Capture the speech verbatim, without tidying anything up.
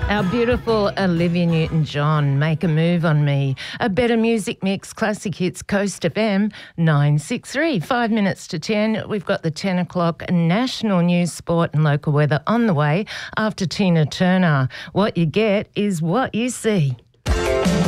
Our beautiful Olivia Newton-John, Make a Move on Me. A better music mix, classic hits, Coast F M, nine six three. Five minutes to ten. We've got the ten o'clock national news, sport and local weather on the way after Tina Turner. What you get is what you see.